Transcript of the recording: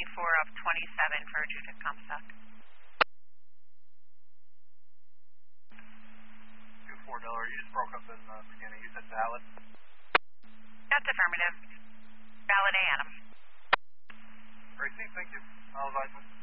of 27 for Judith Comstock. 2-4 Delaware, you just broke up in the beginning. You said valid? That's affirmative. Valid A, Adam. Gracie, thank you. I'll advise them.